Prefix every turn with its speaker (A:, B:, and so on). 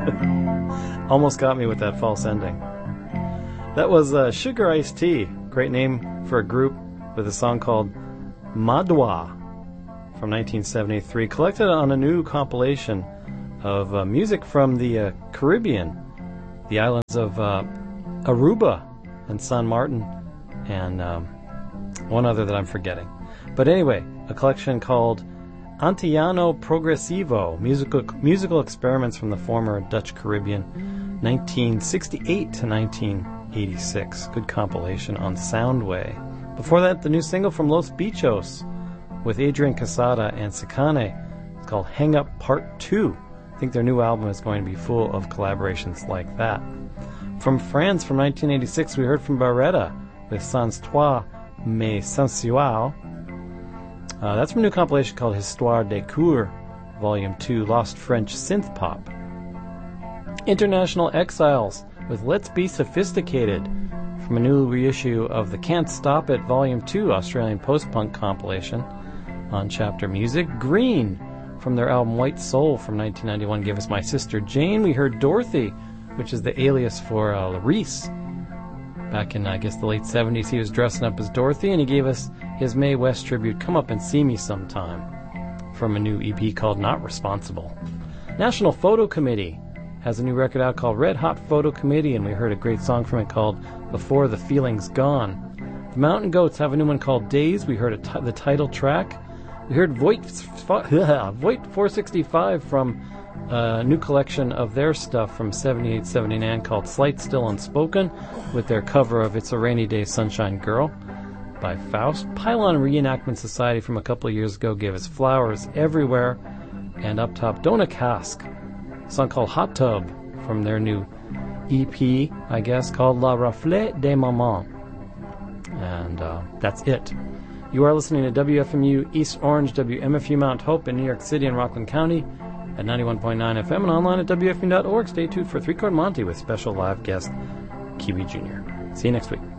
A: Almost got me with that false ending. That was Sugar Iced Tea. Great name for a group with a song called Madwa from 1973, collected on a new compilation of music from the Caribbean, the islands of Aruba and San Martin, and one other that I'm forgetting. But anyway, a collection called Antillano Progressivo, musical experiments from the former Dutch Caribbean, 1968 to 1986. Good compilation on Soundway. Before that, the new single from Los Bichos with Adrian Casada and Sakane. It's called Hang Up Part 2. I think their new album is going to be full of collaborations like that. From France, from 1986, we heard from Barretta with Sans Toi Mais Sensual. That's from a new compilation called Histoire des Cours, Volume 2, Lost French Synth Pop. International Exiles with Let's Be Sophisticated, from a new reissue of the Can't Stop It Volume 2 Australian post-punk compilation on Chapter Music. Green, from their album White Soul from 1991, gave us My Sister Jane. We heard Dorothy, which is the alias for Larice. Back in, I guess, the late 70s, he was dressing up as Dorothy, and he gave us his Mae West tribute, Come Up and See Me Sometime, from a new EP called Not Responsible. National Photo Committee has a new record out called Red Hot Photo Committee, and we heard a great song from it called Before the Feeling's Gone. The Mountain Goats have a new one called Days. We heard the title track. We heard Voight 465 from a new collection of their stuff from 78-79 called Slight Still Unspoken, with their cover of It's a Rainy Day Sunshine Girl by Faust. Pylon Reenactment Society from a couple of years ago gave us Flowers Everywhere, and up top Dona Cask, a song called Hot Tub from their new EP, I guess, called La Reflet des Mamans. And that's it. You are listening to WFMU East Orange, WMFU Mount Hope in New York City and Rockland County at 91.9 FM and online at WFMU.org. Stay tuned for Three Chord Monty with special live guest Kiwi Jr. See you next week.